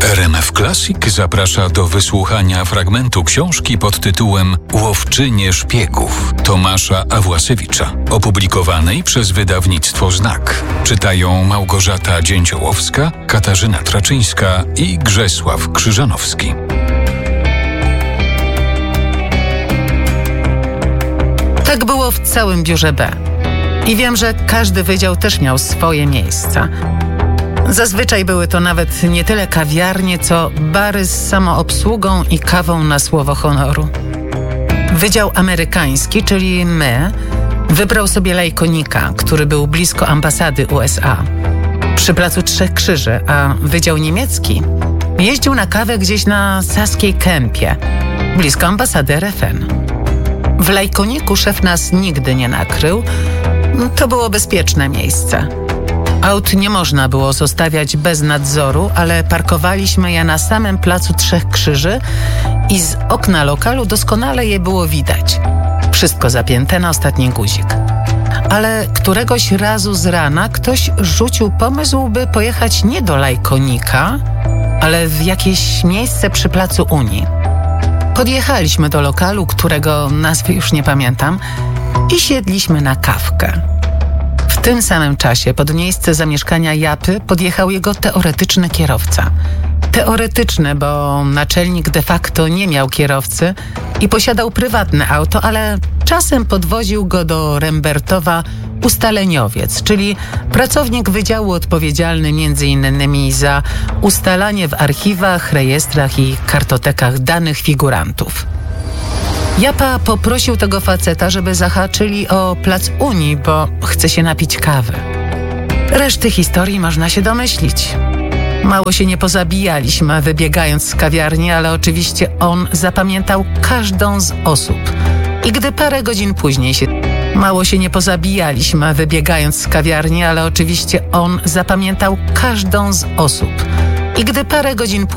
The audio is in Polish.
RMF Classic zaprasza do wysłuchania fragmentu książki pod tytułem Łowczynie szpiegów Tomasza Awłasiewicza, opublikowanej przez wydawnictwo Znak. Czytają Małgorzata Dzięciołowska, Katarzyna Traczyńska i Grzesław Krzyżanowski. Tak było w całym biurze B. I wiem, że każdy wydział też miał swoje miejsca. Zazwyczaj były to nawet nie tyle kawiarnie, co bary z samoobsługą i kawą na słowo honoru. Wydział amerykański, czyli my, wybrał sobie Lajkonika, który był blisko ambasady USA, przy placu Trzech Krzyży, a wydział niemiecki jeździł na kawę gdzieś na Saskiej Kępie, blisko ambasady RFN. W Lajkoniku szef nas nigdy nie nakrył. To było bezpieczne miejsce. Aut nie można było zostawiać bez nadzoru, ale parkowaliśmy je na samym placu Trzech Krzyży i z okna lokalu doskonale je było widać. Wszystko zapięte na ostatni guzik. Ale któregoś razu z rana ktoś rzucił pomysł, by pojechać nie do Lajkonika, ale w jakieś miejsce przy placu Unii. Podjechaliśmy do lokalu, którego nazwy już nie pamiętam, i siedliśmy na kawkę. W tym samym czasie pod miejsce zamieszkania Japy podjechał jego teoretyczny kierowca. Teoretyczny, bo naczelnik de facto nie miał kierowcy i posiadał prywatne auto, ale czasem podwoził go do Rembertowa ustaleniowiec, czyli pracownik wydziału odpowiedzialny m.in. za ustalanie w archiwach, rejestrach i kartotekach danych figurantów. Japa poprosił tego faceta, żeby zahaczyli o plac Unii, bo chce się napić kawy. Reszty historii można się domyślić. Mało się nie pozabijaliśmy, wybiegając z kawiarni, ale oczywiście on zapamiętał każdą z osób. I gdy parę godzin później Mało się nie pozabijaliśmy, wybiegając z kawiarni, ale oczywiście on zapamiętał każdą z osób. I gdy parę godzin